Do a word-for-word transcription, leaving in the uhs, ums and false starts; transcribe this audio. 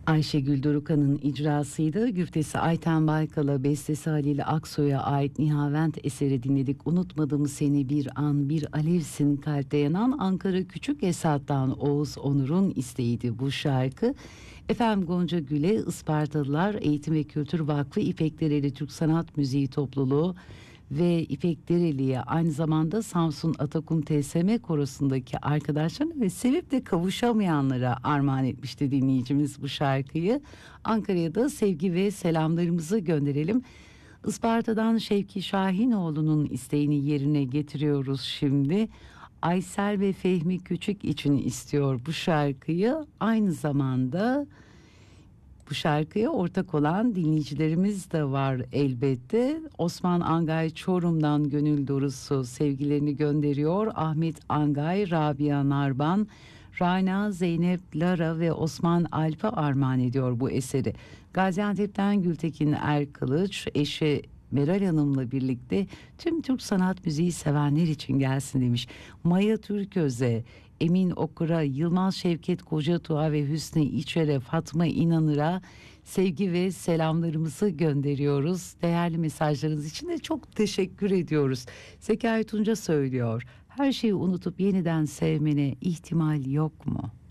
Ayşegül Dorukhan'ın icrasıydı. Güftesi Ayten Baykal'a, bestesi Halil Aksoy'a ait Nihavent eseri dinledik. Unutmadım seni bir an, bir alevsin kalpte yanan. Ankara Küçük Esat'tan Oğuz Onur'un isteğiydi bu şarkı. Efendim, Gonca Gül'e Ispartalılar Eğitim ve Kültür Vakfı İpek Dereli Türk Sanat Müziği Topluluğu ve İpek Dereli'ye, aynı zamanda Samsun Atakum T S M Korosu'ndaki arkadaşlarına ve sevip de kavuşamayanlara armağan etmişti dinleyicimiz bu şarkıyı. Ankara'ya da sevgi ve selamlarımızı gönderelim. Isparta'dan Şevki Şahinoğlu'nun isteğini yerine getiriyoruz şimdi. Aysel ve Fehmi Küçük için istiyor bu şarkıyı. Aynı zamanda bu şarkıya ortak olan dinleyicilerimiz de var elbette. Osman Angay Çorum'dan gönül dolusu sevgilerini gönderiyor. Ahmet Angay, Rabia Narban, Rana, Zeynep Lara ve Osman Alp'e armağan ediyor bu eseri. Gaziantep'ten Gültekin Erkılıç, eşi Meral Hanım'la birlikte tüm Türk sanat müziği sevenler için gelsin demiş. Maya Türköz'e, Emin Okur'a, Yılmaz Şevket Kocatuğ'a ve Hüsnü İçer'e, Fatma İnanır'a sevgi ve selamlarımızı gönderiyoruz. Değerli mesajlarınız için de çok teşekkür ediyoruz. Zekai Tunca söylüyor: her şeyi unutup yeniden sevmene ihtimal yok mu?